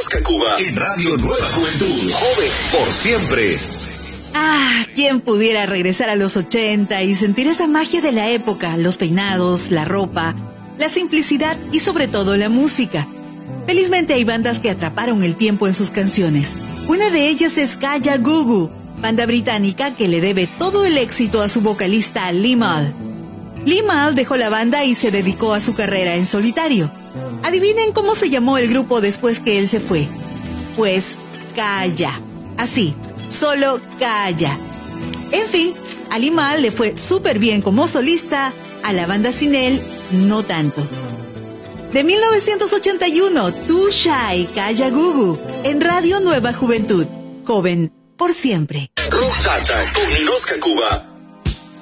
Oscar Cuba en Radio Nueva Juventud. Joven por siempre. ¿Quién pudiera regresar a los 80 y sentir esa magia de la época? Los peinados, la ropa, la simplicidad y sobre todo la música. Felizmente hay bandas que atraparon el tiempo en sus canciones. Una de ellas es Kaya Gugu, banda británica que le debe todo el éxito a su vocalista Lee Mal. Lee Mal dejó la banda y se dedicó a su carrera en solitario. Adivinen cómo se llamó el grupo después que él se fue. Pues Kaya. Así, solo Kaya. En fin, a Lee Mal le fue súper bien como solista, a la banda sin él, no tanto. De 1981, Too Shy, Kaya Gugu, en Radio Nueva Juventud. Joven por siempre. Rock Data con el Oscar Cuba.